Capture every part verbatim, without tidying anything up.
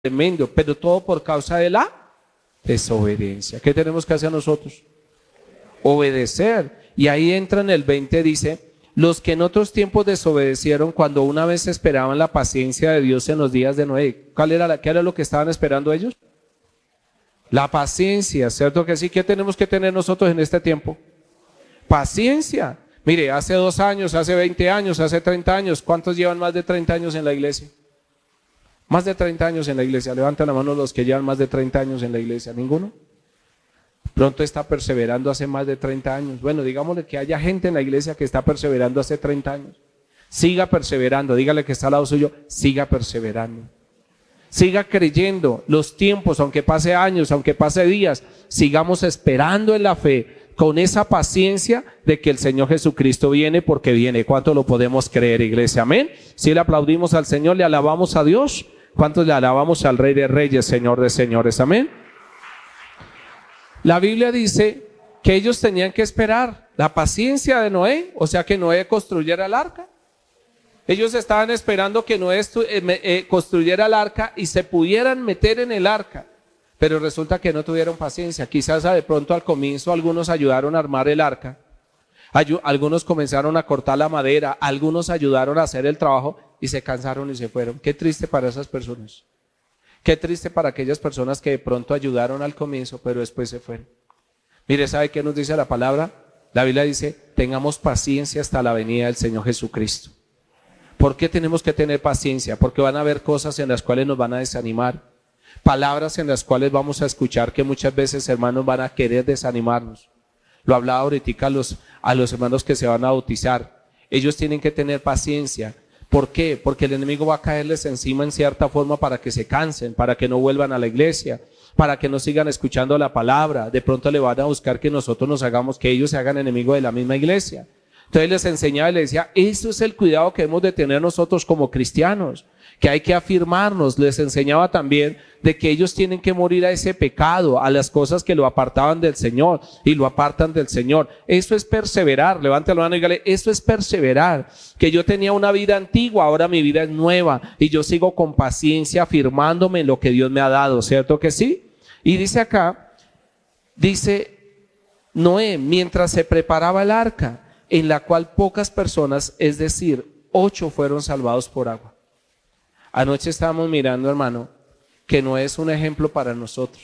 tremendo, pero todo por causa de la desobediencia. ¿Qué tenemos que hacer nosotros? Obedecer. Y ahí entra en el veinte, dice, los que en otros tiempos desobedecieron cuando una vez esperaban la paciencia de Dios en los días de Noé. ¿Cuál era, la, qué era lo que estaban esperando ellos? La paciencia, ¿cierto que sí? ¿Qué tenemos que tener nosotros en este tiempo? Paciencia. Mire, hace dos años, hace veinte años, hace treinta años, ¿cuántos llevan más de treinta años en la iglesia? Más de treinta años en la iglesia. Levanten la mano los que llevan más de treinta años en la iglesia. ¿Ninguno? Pronto está perseverando hace más de treinta años. Bueno, digámosle que haya gente en la iglesia que está perseverando hace treinta años. Siga perseverando. Dígale que está al lado suyo. Siga perseverando. Siga creyendo. Los tiempos, aunque pase años, aunque pase días, sigamos esperando en la fe, con esa paciencia de que el Señor Jesucristo viene, porque viene. ¿Cuánto lo podemos creer, iglesia? Amén. Si le aplaudimos al Señor, le alabamos a Dios. ¿Cuántos le alabamos al Rey de Reyes, Señor de Señores? Amén. La Biblia dice que ellos tenían que esperar la paciencia de Noé, o sea que Noé construyera el arca. Ellos estaban esperando que Noé estu- eh, eh, construyera el arca y se pudieran meter en el arca, pero resulta que no tuvieron paciencia. Quizás de pronto al comienzo algunos ayudaron a armar el arca, Ayu- algunos comenzaron a cortar la madera, algunos ayudaron a hacer el trabajo y se cansaron y se fueron. Qué triste para esas personas. Qué triste para aquellas personas que de pronto ayudaron al comienzo, pero después se fueron. Mire, ¿sabe qué nos dice la palabra? La Biblia dice, tengamos paciencia hasta la venida del Señor Jesucristo. ¿Por qué tenemos que tener paciencia? Porque van a haber cosas en las cuales nos van a desanimar. Palabras en las cuales vamos a escuchar que muchas veces, hermanos, van a querer desanimarnos. Lo hablaba ahorita a los, a los hermanos que se van a bautizar. Ellos tienen que tener paciencia. ¿Por qué? Porque el enemigo va a caerles encima en cierta forma para que se cansen, para que no vuelvan a la iglesia, para que no sigan escuchando la palabra. De pronto le van a buscar que nosotros nos hagamos, que ellos se hagan enemigos de la misma iglesia. Entonces les enseñaba y les decía, eso es el cuidado que hemos de tener nosotros como cristianos, que hay que afirmarnos. Les enseñaba también de que ellos tienen que morir a ese pecado, a las cosas que lo apartaban del Señor y lo apartan del Señor. Eso es perseverar. Levante la mano y dígale, eso es perseverar. Que yo tenía una vida antigua, ahora mi vida es nueva y yo sigo con paciencia afirmándome en lo que Dios me ha dado, ¿cierto que sí? Y dice acá, dice Noé, mientras se preparaba el arca, en la cual pocas personas, es decir, ocho fueron salvados por agua. Anoche estábamos mirando, hermano, que no es un ejemplo para nosotros.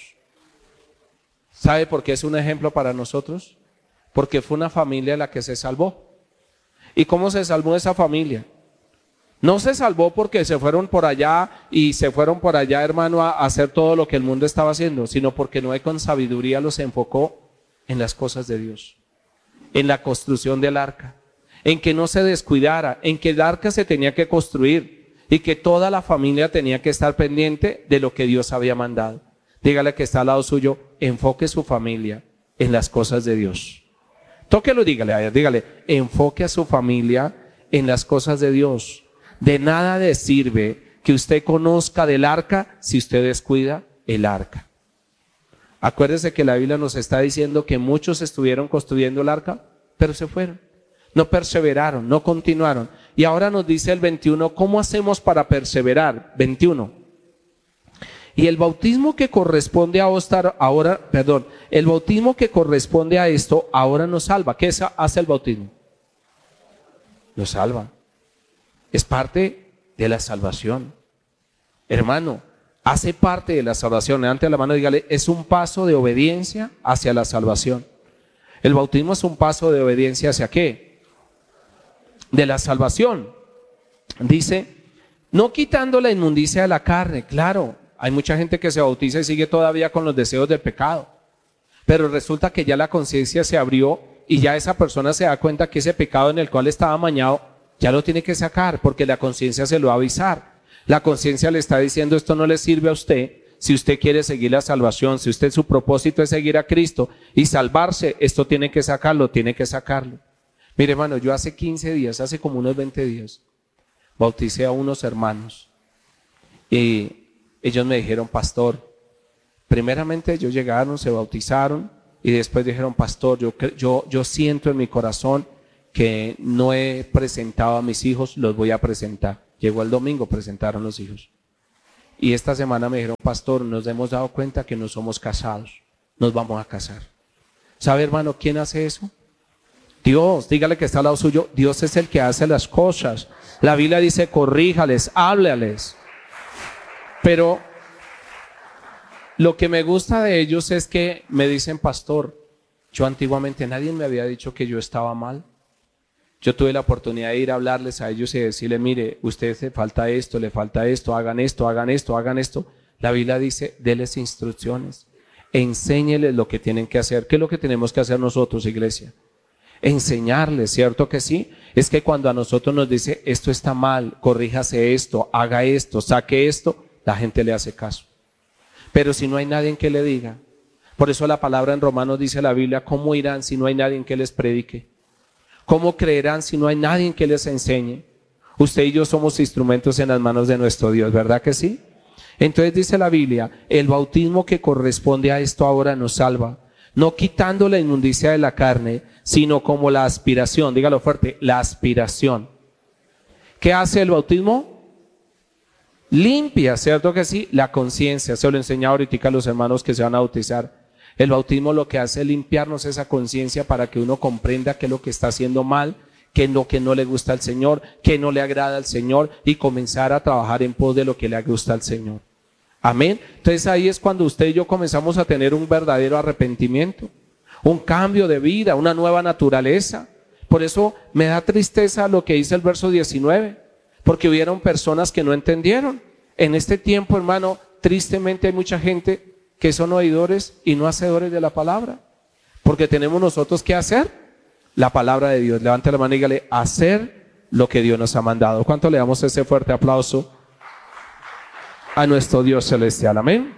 ¿Sabe por qué es un ejemplo para nosotros? Porque fue una familia la que se salvó. ¿Y cómo se salvó esa familia? No se salvó porque se fueron por allá y se fueron por allá, hermano, a hacer todo lo que el mundo estaba haciendo, sino porque Noé con sabiduría los enfocó en las cosas de Dios, en la construcción del arca, en que no se descuidara, en que el arca se tenía que construir y que toda la familia tenía que estar pendiente de lo que Dios había mandado. Dígale que está al lado suyo, enfoque su familia en las cosas de Dios. Tóquelo, dígale a él, dígale, enfoque a su familia en las cosas de Dios. De nada le sirve que usted conozca del arca si usted descuida el arca. Acuérdese que la Biblia nos está diciendo que muchos estuvieron construyendo el arca, pero se fueron. No perseveraron, no continuaron. Y ahora nos dice el veintiuno, ¿cómo hacemos para perseverar? veintiuno. Y el bautismo que corresponde a estar ahora, perdón, el bautismo que corresponde a esto ahora nos salva. ¿Qué hace el bautismo? Nos salva. Es parte de la salvación. Hermano, hace parte de la salvación. Levante la mano y dígale, es un paso de obediencia hacia la salvación. El bautismo es un paso de obediencia hacia ¿qué? De la salvación. Dice, no quitando la inmundicia de la carne. Claro, hay mucha gente que se bautiza y sigue todavía con los deseos del pecado, pero resulta que ya la conciencia se abrió y ya esa persona se da cuenta que ese pecado en el cual estaba amañado ya lo tiene que sacar, porque la conciencia se lo va a avisar. La conciencia le está diciendo, esto no le sirve a usted. Si usted quiere seguir la salvación, si usted su propósito es seguir a Cristo y salvarse, esto tiene que sacarlo, tiene que sacarlo. Mire, hermano, yo hace quince días, hace como unos veinte días, bauticé a unos hermanos y ellos me dijeron, pastor, primeramente ellos llegaron, se bautizaron y después dijeron, pastor, yo, yo, yo siento en mi corazón que no he presentado a mis hijos, los voy a presentar. Llegó el domingo, presentaron los hijos. Y esta semana me dijeron, pastor, nos hemos dado cuenta que no somos casados, nos vamos a casar. ¿Sabe, hermano, quién hace eso? Dios. Dígale que está al lado suyo, Dios es el que hace las cosas. La Biblia dice, corríjales, háblales. Pero lo que me gusta de ellos es que me dicen, pastor, yo antiguamente nadie me había dicho que yo estaba mal. Yo tuve la oportunidad de ir a hablarles a ellos y decirle, mire, usted le falta esto, le falta esto, hagan esto, hagan esto, hagan esto. La Biblia dice, déles instrucciones, enséñeles lo que tienen que hacer. ¿Qué es lo que tenemos que hacer nosotros, iglesia? Enseñarles, ¿cierto que sí? Es que cuando a nosotros nos dice, esto está mal, corríjase esto, haga esto, saque esto, la gente le hace caso. Pero si no hay nadie que le diga, por eso la palabra en Romanos dice la Biblia, ¿cómo irán si no hay nadie que les predique? ¿Cómo creerán si no hay nadie que les enseñe? Usted y yo somos instrumentos en las manos de nuestro Dios, ¿verdad que sí? Entonces dice la Biblia, el bautismo que corresponde a esto ahora nos salva, no quitando la inmundicia de la carne, sino como la aspiración, dígalo fuerte, la aspiración. ¿Qué hace el bautismo? Limpia, ¿cierto que sí? La conciencia, se lo enseñaba ahorita a los hermanos que se van a bautizar. El bautismo lo que hace es limpiarnos esa conciencia para que uno comprenda qué es lo que está haciendo mal, qué es lo que no le gusta al Señor, qué no le agrada al Señor y comenzar a trabajar en pos de lo que le gusta al Señor. Amén. Entonces ahí es cuando usted y yo comenzamos a tener un verdadero arrepentimiento, un cambio de vida, una nueva naturaleza. Por eso me da tristeza lo que dice el verso diecinueve, porque hubieron personas que no entendieron. En este tiempo, hermano, tristemente hay mucha gente que son oidores y no hacedores de la palabra, porque tenemos nosotros que hacer la palabra de Dios. Levante la mano y dígale, hacer lo que Dios nos ha mandado. ¿Cuánto le damos ese fuerte aplauso a nuestro Dios celestial? Amén.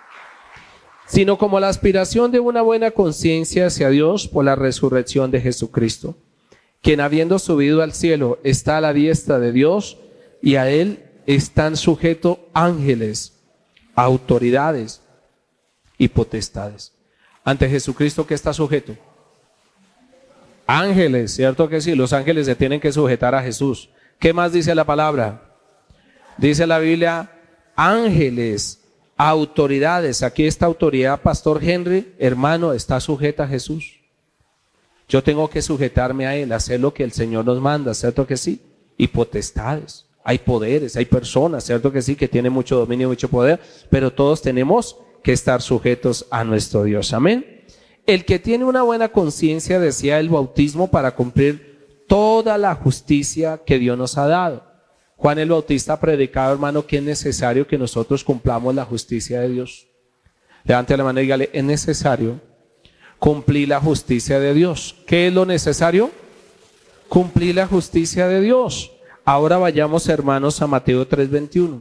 Sino como la aspiración de una buena conciencia hacia Dios por la resurrección de Jesucristo, quien habiendo subido al cielo está a la diestra de Dios, y a él están sujetos ángeles, autoridades y potestades. Ante Jesucristo, ¿qué está sujeto? Ángeles, ¿cierto que sí? Los ángeles se tienen que sujetar a Jesús. ¿Qué más dice la palabra? Dice la Biblia, ángeles, autoridades. Aquí esta autoridad, Pastor Henry, hermano, está sujeta a Jesús. Yo tengo que sujetarme a él, hacer lo que el Señor nos manda, ¿cierto que sí? Y potestades. Hay poderes, hay personas, ¿cierto que sí? Que tienen mucho dominio, mucho poder, pero todos tenemos que estar sujetos a nuestro Dios. Amén. El que tiene una buena conciencia desea el bautismo para cumplir toda la justicia que Dios nos ha dado. Juan el Bautista predicaba, hermano, que es necesario que nosotros cumplamos la justicia de Dios. Levante la mano y dígale, es necesario cumplir la justicia de Dios. ¿Qué es lo necesario? Cumplir la justicia de Dios. Ahora vayamos, hermanos, a Mateo tres veintiuno.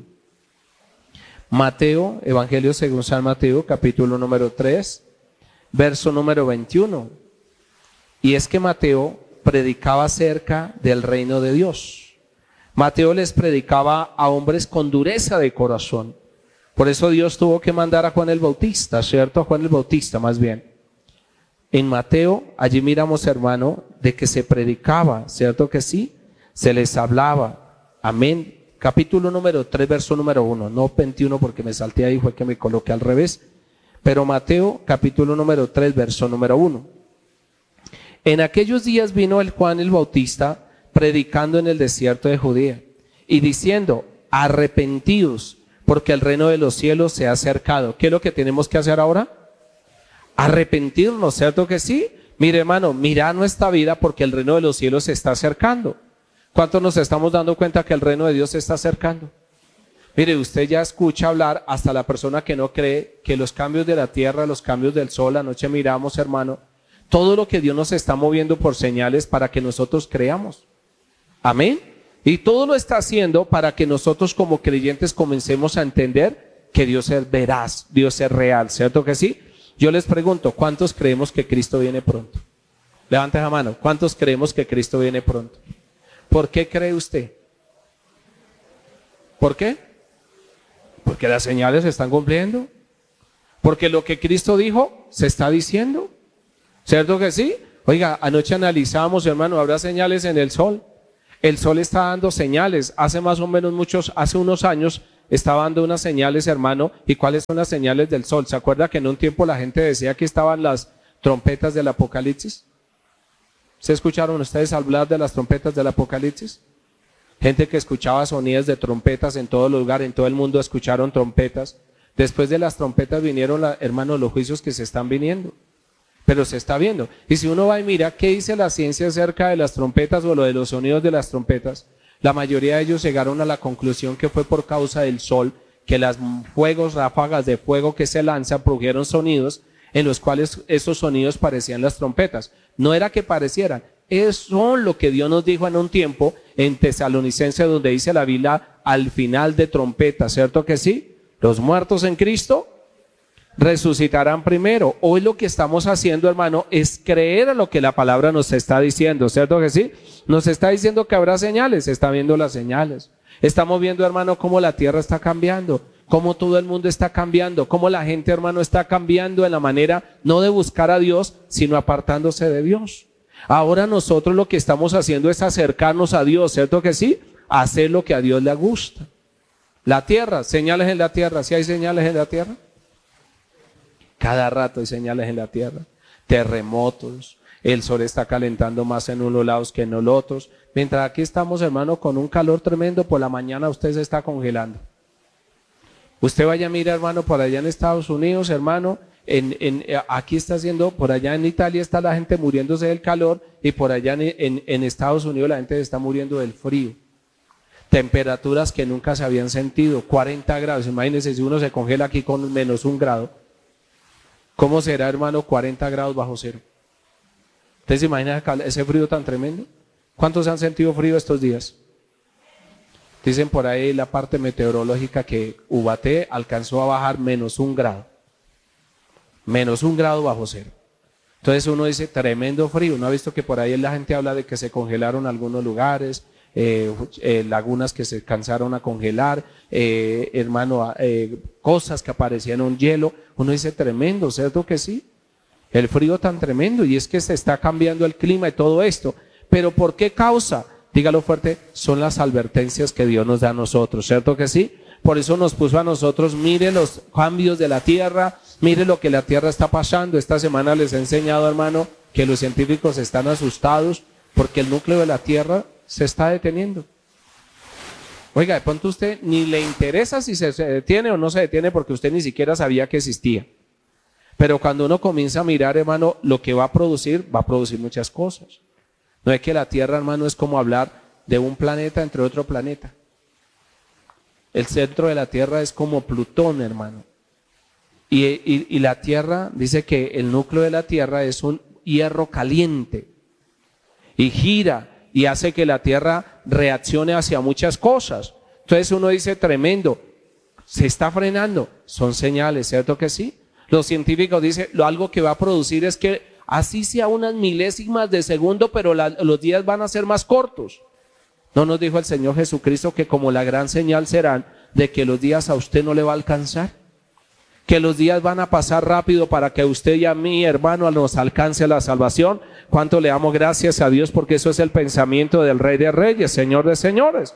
Mateo, Evangelio según San Mateo, capítulo número tres, verso número veintiuno. Y es que Mateo predicaba acerca del reino de Dios. Mateo les predicaba a hombres con dureza de corazón. Por eso Dios tuvo que mandar a Juan el Bautista, ¿cierto? A Juan el Bautista más bien. En Mateo, allí miramos, hermano, de que se predicaba, ¿cierto que sí? Se les hablaba. Amén. Capítulo número tres, verso número uno, no veintiuno porque me salté ahí, fue que me coloqué al revés. Pero Mateo, capítulo número tres, verso número uno. En aquellos días vino el Juan el Bautista predicando en el desierto de Judea y diciendo, arrepentidos, porque el reino de los cielos se ha acercado. ¿Qué es lo que tenemos que hacer ahora? Arrepentirnos, ¿cierto que sí? Mire, hermano, mira nuestra vida porque el reino de los cielos se está acercando. ¿Cuántos nos estamos dando cuenta que el reino de Dios se está acercando? Mire, usted ya escucha hablar, hasta la persona que no cree, que los cambios de la tierra, los cambios del sol, anoche miramos, hermano, todo lo que Dios nos está moviendo por señales para que nosotros creamos. Amén. Y todo lo está haciendo para que nosotros como creyentes comencemos a entender que Dios es veraz, Dios es real, ¿cierto que sí? Yo les pregunto, ¿cuántos creemos que Cristo viene pronto? Levante la mano, ¿cuántos creemos que Cristo viene pronto? ¿Por qué cree usted? ¿Por qué? Porque las señales se están cumpliendo. Porque lo que Cristo dijo se está diciendo. ¿Cierto que sí? Oiga, anoche analizamos, hermano, habrá señales en el sol. El sol está dando señales. Hace más o menos muchos, hace unos años estaba dando unas señales, hermano. ¿Y cuáles son las señales del sol? ¿Se acuerda que en un tiempo la gente decía que estaban las trompetas del Apocalipsis? ¿Se escucharon ustedes hablar de las trompetas del Apocalipsis? Gente que escuchaba sonidos de trompetas en todo lugar, en todo el mundo escucharon trompetas. Después de las trompetas vinieron, la, hermanos, los juicios que se están viniendo. Pero se está viendo. Y si uno va y mira qué dice la ciencia acerca de las trompetas o lo de los sonidos de las trompetas, la mayoría de ellos llegaron a la conclusión que fue por causa del sol, que las fuegos, ráfagas de fuego que se lanzan produjeron sonidos en los cuales esos sonidos parecían las trompetas. No era que parecieran, eso es lo que Dios nos dijo en un tiempo en Tesalonicenses, donde dice la Biblia al final de trompeta, ¿cierto que sí? Los muertos en Cristo resucitarán primero. Hoy lo que estamos haciendo, hermano, es creer a lo que la palabra nos está diciendo, ¿cierto que sí? Nos está diciendo que habrá señales, se está viendo las señales. Estamos viendo, hermano, cómo la tierra está cambiando, cómo todo el mundo está cambiando, cómo la gente, hermano, está cambiando en la manera no de buscar a Dios, sino apartándose de Dios. Ahora nosotros lo que estamos haciendo es acercarnos a Dios, ¿cierto que sí? Hacer lo que a Dios le gusta. La tierra, señales en la tierra, ¿sí hay señales en la tierra? Cada rato hay señales en la tierra. Terremotos, el sol está calentando más en unos lados que en los otros. Mientras aquí estamos, hermano, con un calor tremendo, por la mañana usted se está congelando. Usted vaya a mirar, hermano, por allá en Estados Unidos, hermano, en, en, aquí está haciendo, por allá en Italia está la gente muriéndose del calor y por allá en, en, en Estados Unidos la gente está muriendo del frío. Temperaturas que nunca se habían sentido, cuarenta grados, imagínense si uno se congela aquí con menos un grado. ¿Cómo será, hermano, cuarenta grados bajo cero? ¿Ustedes se imaginan ese frío tan tremendo? ¿Cuántos han sentido frío estos días? Dicen por ahí la parte meteorológica que Ubaté alcanzó a bajar menos un grado. Menos un grado bajo cero. Entonces uno dice, tremendo frío. Uno ha visto que por ahí la gente habla de que se congelaron algunos lugares, eh, eh, lagunas que se cansaron a congelar, eh, hermano, eh, cosas que aparecieron hielo. Uno dice, tremendo, ¿cierto que sí? El frío tan tremendo, y es que se está cambiando el clima y todo esto. ¿Pero por qué causa? Dígalo fuerte, son las advertencias que Dios nos da a nosotros, ¿cierto que sí? Por eso nos puso a nosotros, mire los cambios de la tierra, mire lo que la tierra está pasando. Esta semana les he enseñado, hermano, que los científicos están asustados porque el núcleo de la tierra se está deteniendo. Oiga, de pronto usted ni le interesa si se, se detiene o no se detiene porque usted ni siquiera sabía que existía. Pero cuando uno comienza a mirar, hermano, lo que va a producir, va a producir muchas cosas. No es que la tierra, hermano, es como hablar de un planeta entre otro planeta. El centro de la tierra es como Plutón, hermano. Y, y, y la tierra, dice que el núcleo de la tierra es un hierro caliente. Y gira y hace que la tierra reaccione hacia muchas cosas. Entonces uno dice, tremendo, se está frenando. Son señales, ¿cierto que sí? Los científicos dicen, lo algo que va a producir es que así sea unas milésimas de segundo, pero la, los días van a ser más cortos. ¿No nos dijo el Señor Jesucristo que como la gran señal serán de que los días a usted no le va a alcanzar? Que los días van a pasar rápido para que usted y a mí, hermano, nos alcance la salvación. ¿Cuánto le damos gracias a Dios? Porque eso es el pensamiento del Rey de Reyes, Señor de Señores.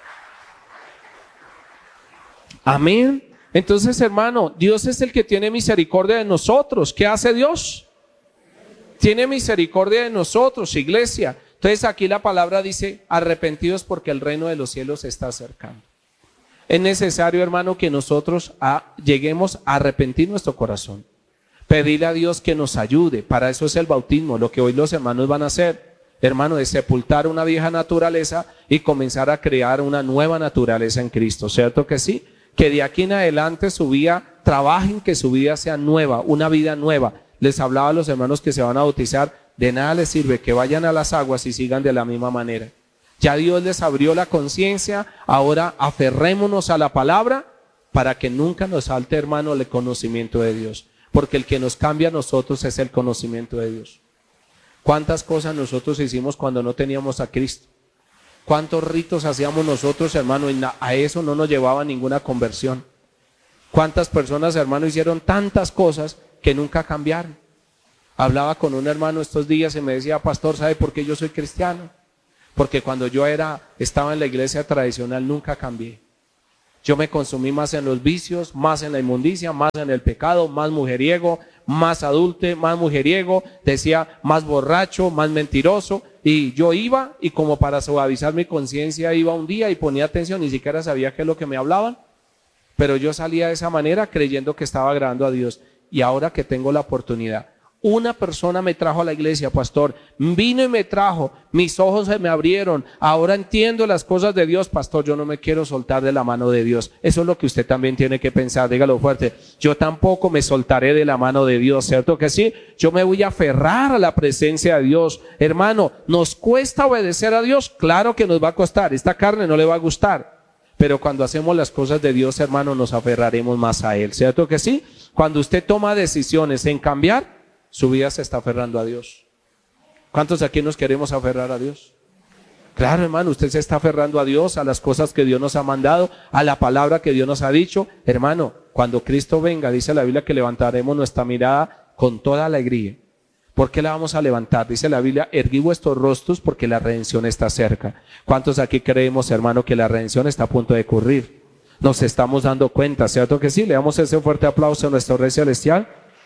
Amén. Entonces, hermano, Dios es el que tiene misericordia de nosotros. ¿Qué hace Dios? Tiene misericordia de nosotros, iglesia. Entonces aquí la palabra dice, arrepentidos porque el reino de los cielos se está acercando. Es necesario, hermano, que nosotros a, lleguemos a arrepentir nuestro corazón. Pedirle a Dios que nos ayude. Para eso es el bautismo, lo que hoy los hermanos van a hacer. Hermano, de sepultar una vieja naturaleza y comenzar a crear una nueva naturaleza en Cristo. ¿Cierto que sí? Que de aquí en adelante su vida, trabajen que su vida sea nueva, una vida nueva. Les hablaba a los hermanos que se van a bautizar, de nada les sirve que vayan a las aguas y sigan de la misma manera. Ya Dios les abrió la conciencia, ahora aferrémonos a la palabra para que nunca nos falte, hermano, el conocimiento de Dios. Porque el que nos cambia a nosotros es el conocimiento de Dios. ¿Cuántas cosas nosotros hicimos cuando no teníamos a Cristo? ¿Cuántos ritos hacíamos nosotros, hermano? Y a eso no nos llevaba ninguna conversión. ¿Cuántas personas, hermano, hicieron tantas cosas que nunca cambiaron? Hablaba con un hermano estos días y me decía, pastor, ¿sabe por qué yo soy cristiano? Porque cuando yo era, estaba en la iglesia tradicional nunca cambié. Yo me consumí más en los vicios, más en la inmundicia, más en el pecado, más mujeriego, más adulte, más mujeriego, decía más borracho, más mentiroso. Y yo iba y como para suavizar mi conciencia iba un día y ponía atención, ni siquiera sabía qué es lo que me hablaban. Pero yo salía de esa manera creyendo que estaba agradando a Dios. Y ahora que tengo la oportunidad, una persona me trajo a la iglesia, pastor, vino y me trajo, mis ojos se me abrieron, ahora entiendo las cosas de Dios, pastor, yo no me quiero soltar de la mano de Dios. Eso es lo que usted también tiene que pensar, dígalo fuerte, yo tampoco me soltaré de la mano de Dios, ¿cierto que sí? Yo me voy a aferrar a la presencia de Dios. Hermano, ¿nos cuesta obedecer a Dios? Claro que nos va a costar, esta carne no le va a gustar. Pero cuando hacemos las cosas de Dios, hermano, nos aferraremos más a Él, ¿cierto que sí? Cuando usted toma decisiones en cambiar, su vida se está aferrando a Dios. ¿Cuántos aquí nos queremos aferrar a Dios? Claro, hermano, usted se está aferrando a Dios, a las cosas que Dios nos ha mandado, a la palabra que Dios nos ha dicho. Hermano, cuando Cristo venga, dice la Biblia que levantaremos nuestra mirada con toda alegría. ¿Por qué la vamos a levantar? Dice la Biblia, erguí vuestros rostros porque la redención está cerca. ¿Cuántos aquí creemos, hermano, que la redención está a punto de ocurrir? Nos estamos dando cuenta, ¿cierto que sí? Le damos ese fuerte aplauso a nuestro Rey Celestial.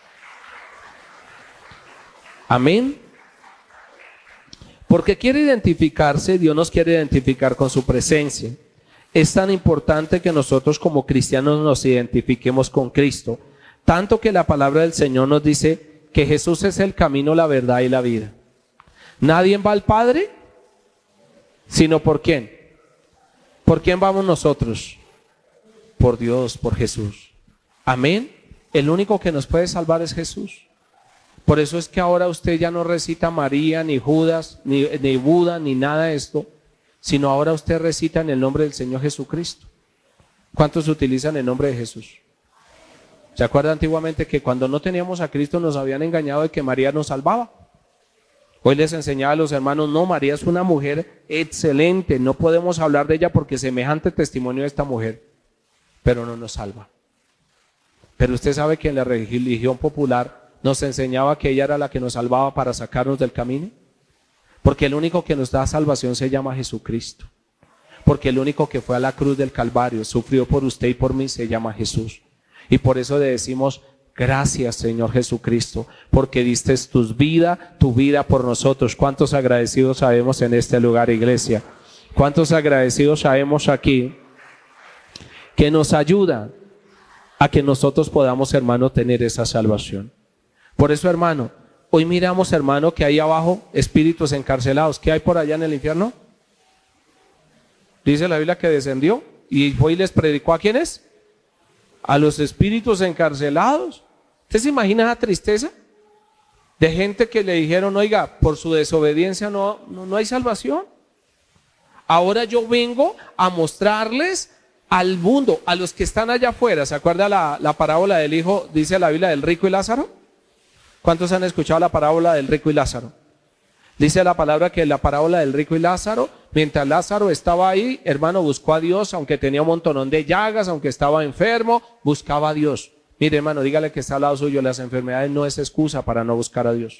Amén. Porque quiere identificarse, Dios nos quiere identificar con su presencia. Es tan importante que nosotros como cristianos nos identifiquemos con Cristo. Tanto que la palabra del Señor nos dice que Jesús es el camino, la verdad y la vida. Nadie va al Padre, sino ¿por quién? ¿Por quién vamos nosotros? Por Dios, por Jesús. Amén. El único que nos puede salvar es Jesús. Por eso es que ahora usted ya no recita María, ni Judas, ni, ni Buda, ni nada de esto, sino ahora usted recita en el nombre del Señor Jesucristo. ¿Cuántos utilizan el nombre de Jesús? ¿Se acuerda antiguamente que cuando no teníamos a Cristo nos habían engañado de que María nos salvaba? Hoy les enseñaba a los hermanos, no, María es una mujer excelente, no podemos hablar de ella porque semejante testimonio de esta mujer, pero no nos salva. Pero usted sabe que en la religión popular nos enseñaba que ella era la que nos salvaba para sacarnos del camino. Porque el único que nos da salvación se llama Jesucristo. Porque el único que fue a la cruz del Calvario, sufrió por usted y por mí, se llama Jesús. Y por eso le decimos, gracias Señor Jesucristo, porque diste tu vida, tu vida por nosotros. ¿Cuántos agradecidos sabemos en este lugar, iglesia? ¿Cuántos agradecidos sabemos aquí que nos ayuda a que nosotros podamos, hermano, tener esa salvación? Por eso, hermano, hoy miramos, hermano, que hay abajo espíritus encarcelados. ¿Qué hay por allá en el infierno? Dice la Biblia que descendió y fue y les predicó ¿a quiénes? A los espíritus encarcelados. ¿Usted se imagina esa tristeza? De gente que le dijeron, oiga, por su desobediencia no, no, no hay salvación. Ahora yo vengo a mostrarles al mundo, a los que están allá afuera. ¿Se acuerda la, la parábola del hijo, dice la Biblia, del rico y Lázaro? ¿Cuántos han escuchado la parábola del rico y Lázaro? Dice la palabra que la parábola del rico y Lázaro, mientras Lázaro estaba ahí, hermano, buscó a Dios, aunque tenía un montonón de llagas, aunque estaba enfermo, buscaba a Dios. Mire, hermano, dígale que está al lado suyo, las enfermedades no es excusa para no buscar a Dios.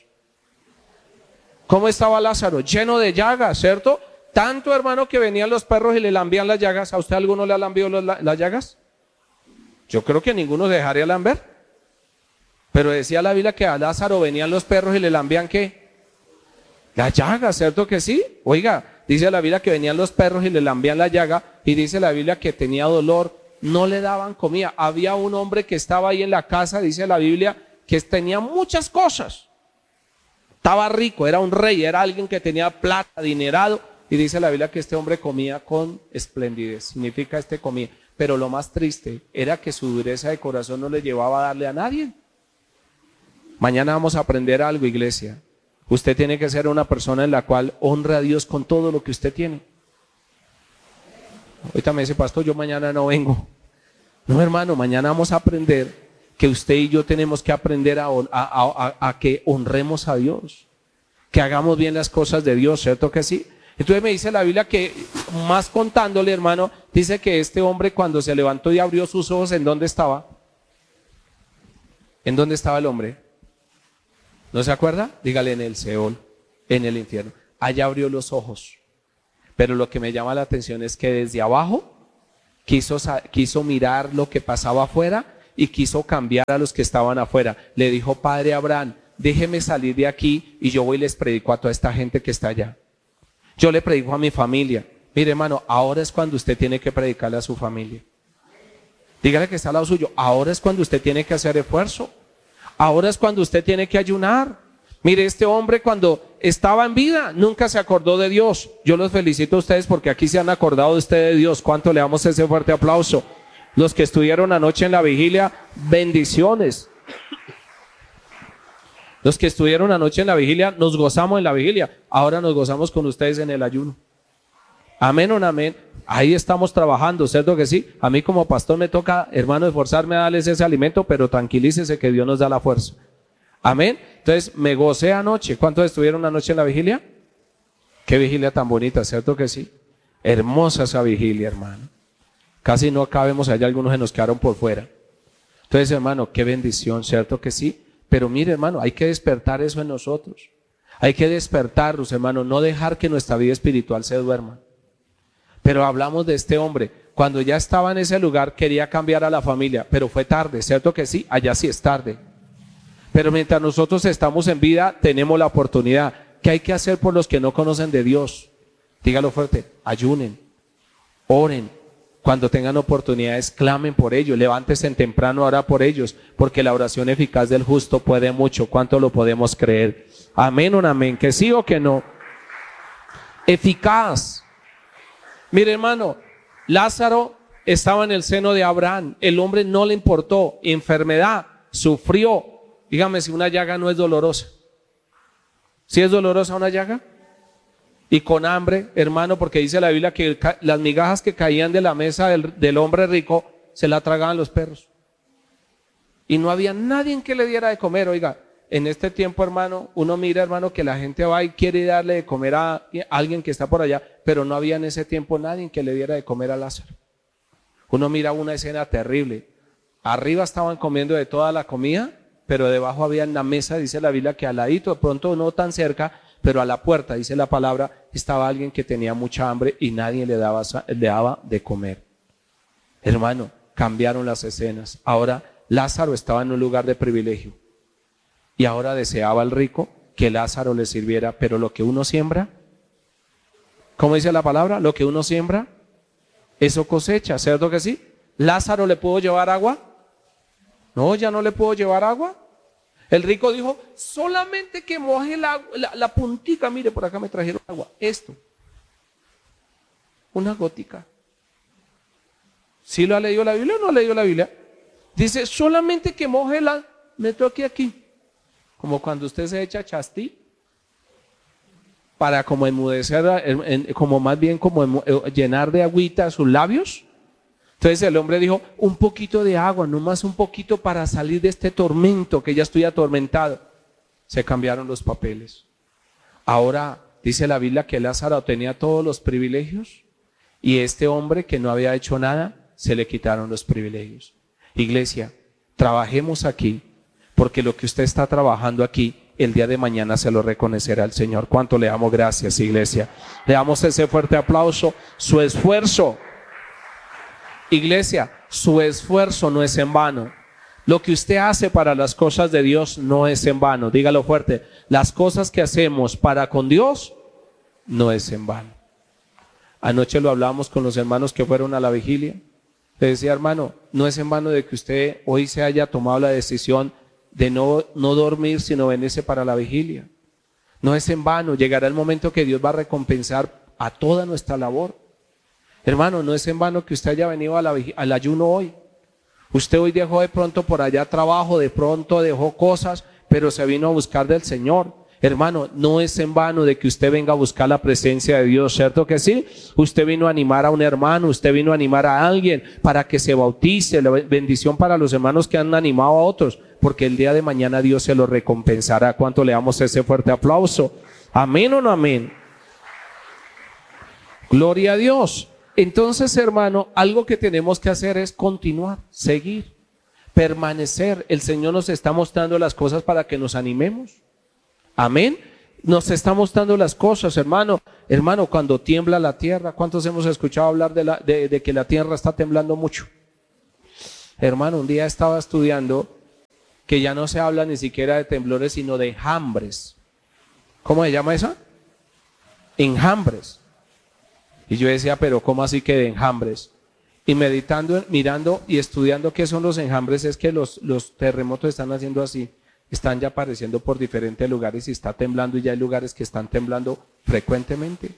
¿Cómo estaba Lázaro? Lleno de llagas, ¿cierto? Tanto, hermano, que venían los perros y le lambían las llagas. ¿A usted alguno le ha lambido los, las llagas? Yo creo que ninguno dejaría lamber. Pero decía la Biblia que a Lázaro venían los perros y le lambían ¿qué? La llaga, ¿cierto que sí? Oiga, dice la Biblia que venían los perros y le lambían la llaga, y dice la Biblia que tenía dolor, no le daban comida. Había un hombre que estaba ahí en la casa, dice la Biblia, que tenía muchas cosas. Estaba rico, era un rey, era alguien que tenía plata, adinerado, y dice la Biblia que este hombre comía con esplendidez, significa este comía. Pero lo más triste era que su dureza de corazón no le llevaba a darle a nadie. Mañana vamos a aprender algo, iglesia. Usted tiene que ser una persona en la cual honra a Dios con todo lo que usted tiene. Ahorita me dice, pastor, yo mañana no vengo. No, hermano, mañana vamos a aprender que usted y yo tenemos que aprender a, a, a, a que honremos a Dios, que hagamos bien las cosas de Dios, ¿cierto que sí? Entonces me dice la Biblia que, más contándole, hermano, dice que este hombre cuando se levantó y abrió sus ojos, ¿en dónde estaba? ¿En dónde estaba el hombre? ¿No se acuerda? Dígale, en el Seol, en el infierno. Allá abrió los ojos. Pero lo que me llama la atención es que desde abajo quiso, quiso mirar lo que pasaba afuera y quiso cambiar a los que estaban afuera. Le dijo: Padre Abraham, déjeme salir de aquí y yo voy y les predico a toda esta gente que está allá. Yo le predico a mi familia. Mire, hermano, ahora es cuando usted tiene que predicarle a su familia. Dígale que está al lado suyo: ahora es cuando usted tiene que hacer esfuerzo. Ahora es cuando usted tiene que ayunar. Mire, este hombre cuando estaba en vida nunca se acordó de Dios. Yo los felicito a ustedes porque aquí se han acordado de ustedes de Dios. ¿Cuánto le damos ese fuerte aplauso? Los que estuvieron anoche en la vigilia, bendiciones. Los que estuvieron anoche en la vigilia, nos gozamos en la vigilia. Ahora nos gozamos con ustedes en el ayuno. Amén o no amén. Ahí estamos trabajando, ¿cierto que sí? A mí como pastor me toca, hermano, esforzarme a darles ese alimento, pero tranquilícese que Dios nos da la fuerza. Amén. Entonces me gocé anoche. ¿Cuántos estuvieron anoche en la vigilia? Qué vigilia tan bonita, ¿cierto que sí? Hermosa esa vigilia, hermano. Casi no cabemos allá, algunos se nos quedaron por fuera. Entonces, hermano, qué bendición, ¿cierto que sí? Pero mire, hermano, hay que despertar eso en nosotros. Hay que despertarnos, hermano, no dejar que nuestra vida espiritual se duerma. Pero hablamos de este hombre, cuando ya estaba en ese lugar quería cambiar a la familia, pero fue tarde, ¿cierto que sí? Allá sí es tarde. Pero mientras nosotros estamos en vida, tenemos la oportunidad. ¿Qué hay que hacer por los que no conocen de Dios? Dígalo fuerte: ayunen, oren. Cuando tengan oportunidades, clamen por ellos, levántense temprano a orar por ellos, porque la oración eficaz del justo puede mucho. ¿Cuánto lo podemos creer? Amén o no amén, que sí o que no. Eficaz. Mire, hermano, Lázaro estaba en el seno de Abraham, el hombre no le importó, enfermedad, sufrió. Dígame si una llaga no es dolorosa. ¿Sí es dolorosa una llaga? Y con hambre, hermano, porque dice la Biblia que las migajas que caían de la mesa del, del hombre rico se la tragaban los perros. Y no había nadie en que le diera de comer. Oiga, en este tiempo, hermano, uno mira, hermano, que la gente va y quiere darle de comer a alguien que está por allá, pero no había en ese tiempo nadie en que le diera de comer a Lázaro. Uno mira una escena terrible. Arriba estaban comiendo de toda la comida, pero debajo había en la mesa, dice la Biblia, que al ladito, de pronto no tan cerca, pero a la puerta, dice la palabra, estaba alguien que tenía mucha hambre y nadie le daba, le daba de comer. Hermano, cambiaron las escenas. Ahora Lázaro estaba en un lugar de privilegio y ahora deseaba el rico que Lázaro le sirviera, pero lo que uno siembra, ¿cómo dice la palabra? Lo que uno siembra, eso cosecha, ¿cierto que sí? ¿Lázaro le pudo llevar agua? No, ya no le pudo llevar agua. El rico dijo: solamente que moje la, la, la puntica, mire, por acá me trajeron agua, esto, una gótica. ¿Sí lo ha leído la Biblia o no ha leído la Biblia? Dice: solamente que moje la, me toque aquí, como cuando usted se echa chastí, para como enmudecer, como más bien como llenar de agüita sus labios. Entonces el hombre dijo: un poquito de agua, nomás un poquito para salir de este tormento, que ya estoy atormentado. Se cambiaron los papeles. Ahora dice la Biblia que Lázaro tenía todos los privilegios y este hombre que no había hecho nada, se le quitaron los privilegios. Iglesia, trabajemos aquí, porque lo que usted está trabajando aquí, el día de mañana se lo reconocerá el Señor. ¿Cuánto le damos gracias, iglesia? Le damos ese fuerte aplauso. Su esfuerzo, iglesia, su esfuerzo no es en vano. Lo que usted hace para las cosas de Dios no es en vano. Dígalo fuerte: las cosas que hacemos para con Dios no es en vano. Anoche lo hablamos con los hermanos que fueron a la vigilia. Le decía: hermano, no es en vano de que usted hoy se haya tomado la decisión de no, no dormir, sino venirse para la vigilia. No es en vano. Llegará el momento que Dios va a recompensar a toda nuestra labor. Hermano, no es en vano que usted haya venido a la, al ayuno hoy. Usted hoy dejó de pronto por allá trabajo, de pronto dejó cosas, pero se vino a buscar del Señor. Hermano, no es en vano de que usted venga a buscar la presencia de Dios, ¿cierto que sí? Usted vino a animar a un hermano, usted vino a animar a alguien para que se bautice. La bendición para los hermanos que han animado a otros, porque el día de mañana Dios se lo recompensará. ¿Cuánto le damos ese fuerte aplauso? ¿Amén o no amén? Gloria a Dios. Entonces, hermano, algo que tenemos que hacer es continuar, seguir, permanecer. El Señor nos está mostrando las cosas para que nos animemos. Amén. Nos está mostrando las cosas, hermano. hermano, cuando tiembla la tierra, ¿cuántos hemos escuchado hablar de, la, de, de que la tierra está temblando mucho? Hermano, un día estaba estudiando que ya no se habla ni siquiera de temblores, sino de enjambres. ¿Cómo se llama esa? Enjambres. Y yo decía, pero ¿cómo así que de enjambres? Y meditando, mirando y estudiando qué son los enjambres, es que los, los terremotos están haciendo así, están ya apareciendo por diferentes lugares y está temblando, y ya hay lugares que están temblando frecuentemente.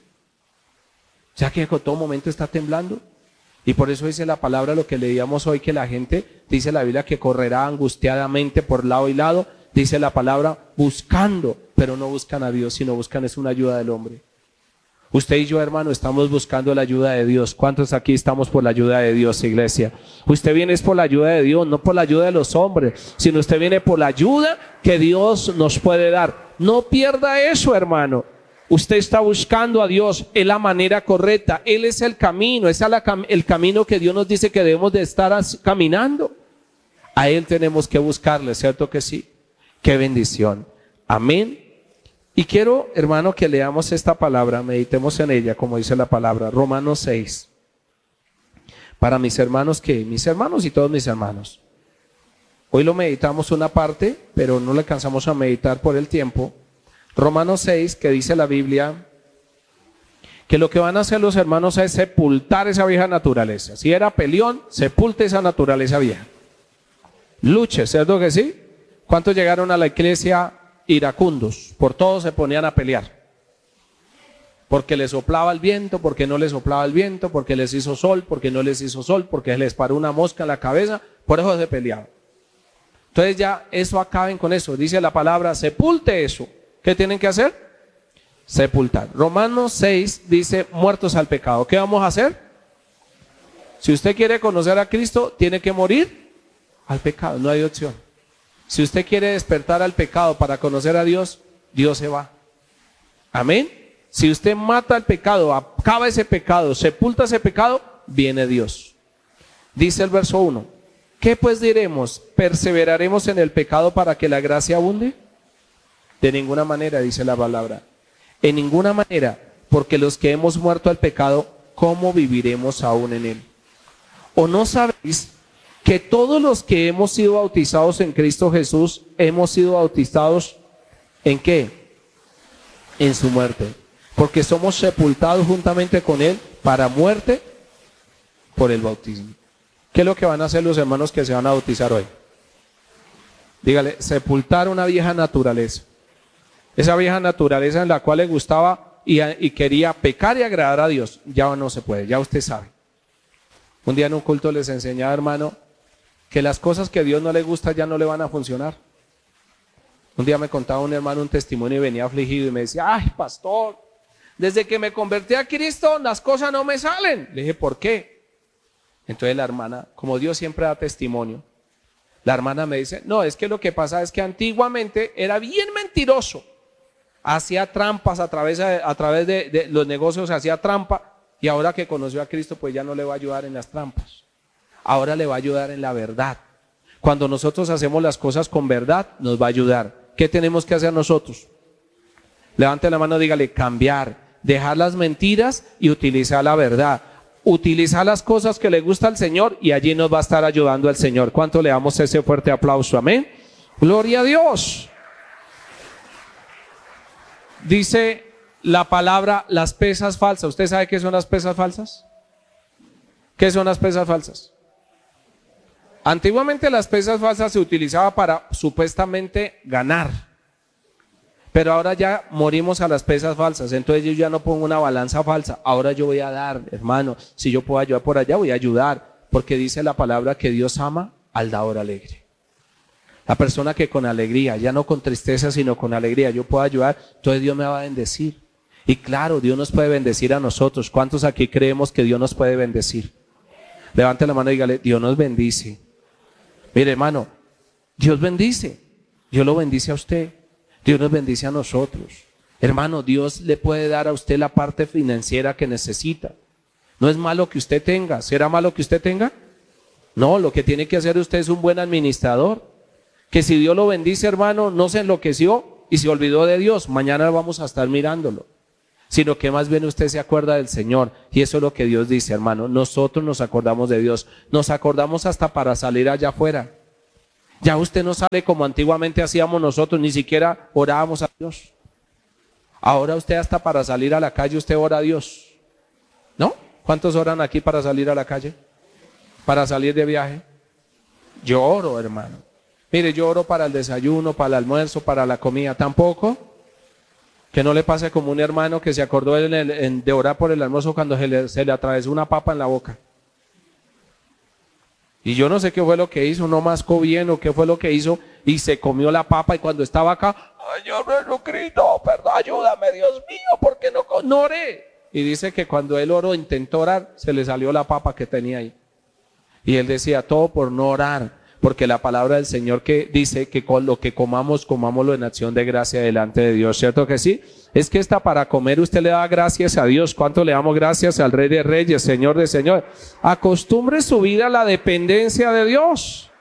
O sea que en todo momento está temblando. Y por eso dice la palabra, lo que leíamos hoy, que la gente, dice la Biblia, que correrá angustiadamente por lado y lado. Dice la palabra, buscando, pero no buscan a Dios, sino buscan es una ayuda del hombre. Usted y yo, hermano, estamos buscando la ayuda de Dios. ¿Cuántos aquí estamos por la ayuda de Dios, iglesia? Usted viene es por la ayuda de Dios, no por la ayuda de los hombres, sino usted viene por la ayuda que Dios nos puede dar. No pierda eso, hermano. Usted está buscando a Dios, es la manera correcta, Él es el camino, es el camino que Dios nos dice que debemos de estar caminando. A Él tenemos que buscarle, ¿cierto que sí? Qué bendición. Amén. Y quiero, hermano, que leamos esta palabra, meditemos en ella, como dice la palabra, Romanos seis. Para mis hermanos, ¿qué? Mis hermanos y todos mis hermanos. Hoy lo meditamos una parte, pero no le alcanzamos a meditar por el tiempo. Romanos seis, que dice la Biblia, que lo que van a hacer los hermanos es sepultar esa vieja naturaleza. Si era peleón, sepulte esa naturaleza vieja. Luche, ¿cierto que sí? ¿Cuántos llegaron a la iglesia iracundos? Por todo se ponían a pelear. Porque les soplaba el viento, porque no les soplaba el viento, porque les hizo sol, porque no les hizo sol, porque les paró una mosca en la cabeza, por eso se peleaban. Entonces ya eso acaben con eso. Dice la palabra, sepulte eso. ¿Qué tienen que hacer? Sepultar. Romanos seis dice, muertos al pecado. ¿Qué vamos a hacer? Si usted quiere conocer a Cristo, tiene que morir al pecado, no hay opción. Si usted quiere despertar al pecado para conocer a Dios, Dios se va. Amén. Si usted mata al pecado, acaba ese pecado, sepulta ese pecado, viene Dios. Dice el verso uno, ¿qué pues diremos? ¿Perseveraremos en el pecado para que la gracia abunde? De ninguna manera, dice la palabra. En ninguna manera, porque los que hemos muerto al pecado, ¿cómo viviremos aún en él? ¿O no sabéis que todos los que hemos sido bautizados en Cristo Jesús, hemos sido bautizados en qué? En su muerte. Porque somos sepultados juntamente con Él para muerte por el bautismo. ¿Qué es lo que van a hacer los hermanos que se van a bautizar hoy? Dígale, sepultar una vieja naturaleza. Esa vieja naturaleza en la cual le gustaba y, y quería pecar y agradar a Dios, ya no se puede, ya usted sabe. Un día en un culto les enseñaba, hermano, que las cosas que a Dios no le gusta ya no le van a funcionar. Un día me contaba un hermano un testimonio y venía afligido y me decía, ay pastor, desde que me convertí a Cristo las cosas no me salen. Le dije, ¿por qué? Entonces la hermana, como Dios siempre da testimonio, la hermana me dice, no, es que lo que pasa es que antiguamente era bien mentiroso. Hacía trampas a través, de, a través de, de los negocios, hacía trampa, y ahora que conoció a Cristo, pues ya no le va a ayudar en las trampas. Ahora le va a ayudar en la verdad. Cuando nosotros hacemos las cosas con verdad, nos va a ayudar. ¿Qué tenemos que hacer nosotros? Levante la mano, dígale, cambiar, dejar las mentiras y utilizar la verdad. Utilizar las cosas que le gusta al Señor y allí nos va a estar ayudando el Señor. ¿Cuánto le damos ese fuerte aplauso? Amén. Gloria a Dios. Dice la palabra, las pesas falsas. ¿Usted sabe qué son las pesas falsas? ¿Qué son las pesas falsas? Antiguamente las pesas falsas se utilizaban para supuestamente ganar, pero ahora ya morimos a las pesas falsas. Entonces yo ya no pongo una balanza falsa, ahora yo voy a dar, hermano, si yo puedo ayudar por allá voy a ayudar, porque dice la palabra que Dios ama al dador alegre. La persona que con alegría, ya no con tristeza sino con alegría, yo puedo ayudar, entonces Dios me va a bendecir. Y claro, Dios nos puede bendecir a nosotros. ¿Cuántos aquí creemos que Dios nos puede bendecir? Levante la mano y dígale, Dios nos bendice. Mire, hermano, Dios bendice. Dios lo bendice a usted. Dios nos bendice a nosotros. Hermano, Dios le puede dar a usted la parte financiera que necesita. No es malo que usted tenga. ¿Será malo que usted tenga? No, lo que tiene que hacer usted es un buen administrador. Que si Dios lo bendice, hermano, no se enloqueció y se olvidó de Dios. Mañana vamos a estar mirándolo. sino que más bien usted se acuerda del Señor. Y eso es lo que Dios dice, hermano. Nosotros nos acordamos de Dios, nos acordamos hasta para salir allá afuera. Ya usted no sale como antiguamente hacíamos nosotros, ni siquiera orábamos a Dios. Ahora usted hasta para salir a la calle usted ora a Dios, ¿no? ¿Cuántos oran aquí para salir a la calle? Para salir de viaje. Yo oro, hermano. Mire, yo oro para el desayuno, para el almuerzo, para la comida. Tampoco. Que no le pase como un hermano que se acordó en el, en, de orar por el almuerzo cuando se le, se le atravesó una papa en la boca. Y yo no sé qué fue lo que hizo, no mascó bien o qué fue lo que hizo y se comió la papa y cuando estaba acá, Señor Jesucristo, perdón, ayúdame Dios mío, porque no, no oré. Y dice que cuando él oró, intentó orar, se le salió la papa que tenía ahí. Y él decía, todo por no orar, porque la palabra del Señor que dice que con lo que comamos, comámoslo en acción de gracia delante de Dios, ¿cierto que sí? Es que está para comer, usted le da gracias a Dios. ¿Cuánto le damos gracias al Rey de Reyes, Señor de Señor? Acostumbre su vida a la dependencia de Dios.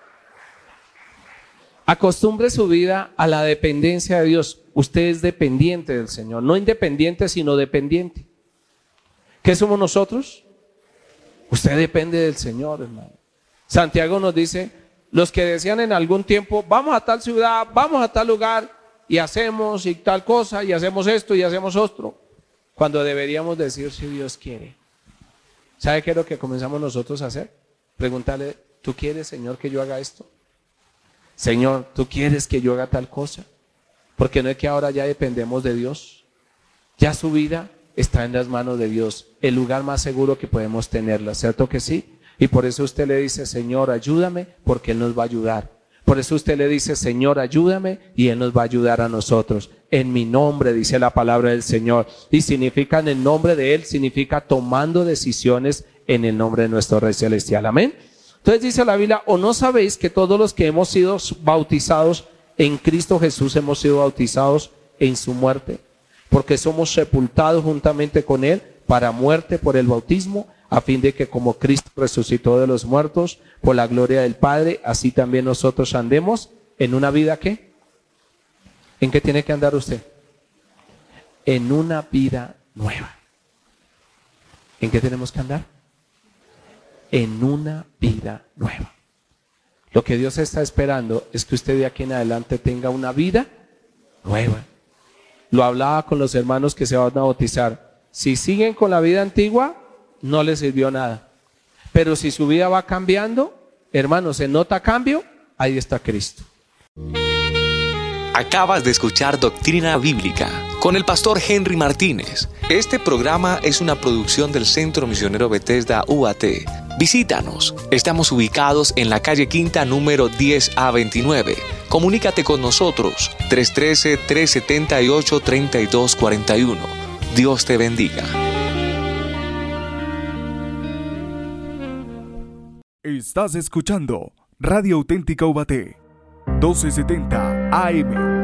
Acostumbre su vida a la dependencia de Dios. Usted es dependiente del Señor, no independiente, sino dependiente. ¿Qué somos nosotros? Usted depende del Señor, hermano. Santiago nos dice, los que decían en algún tiempo, vamos a tal ciudad, vamos a tal lugar, y hacemos y tal cosa, y hacemos esto y hacemos otro, cuando deberíamos decir si Dios quiere. ¿Sabe qué es lo que comenzamos nosotros a hacer? Preguntarle, ¿tú quieres, Señor, que yo haga esto? Señor, ¿tú quieres que yo haga tal cosa? Porque no es que ahora ya dependemos de Dios. Ya su vida está en las manos de Dios, el lugar más seguro que podemos tenerla, ¿cierto que sí? Y por eso usted le dice, Señor, ayúdame, porque Él nos va a ayudar. Por eso usted le dice, Señor, ayúdame, y Él nos va a ayudar a nosotros. En mi nombre, dice la palabra del Señor. Y significa en el nombre de Él, significa tomando decisiones en el nombre de nuestro Rey Celestial. Amén. Entonces dice la Biblia, ¿o no sabéis que todos los que hemos sido bautizados en Cristo Jesús hemos sido bautizados en su muerte? Porque somos sepultados juntamente con Él para muerte por el bautismo, a fin de que como Cristo resucitó de los muertos por la gloria del Padre, así también nosotros andemos en una vida ¿qué? ¿En qué tiene que andar usted? En una vida nueva. ¿En qué tenemos que andar? En una vida nueva. Lo que Dios está esperando es que usted de aquí en adelante tenga una vida nueva. Lo hablaba con los hermanos que se van a bautizar. Si siguen con la vida antigua, no les sirvió nada. Pero si su vida va cambiando, hermanos, ¿se nota cambio? Ahí está Cristo. Acabas de escuchar Doctrina Bíblica con el pastor Henry Martínez. Este programa es una producción del Centro Misionero Bethesda U A T. Visítanos. Estamos ubicados en la calle Quinta número diez A veintinueve. Comunícate con nosotros tres uno tres, tres siete ocho, tres dos cuatro uno. Dios te bendiga. Estás escuchando Radio Auténtica U B A T, doce setenta A M.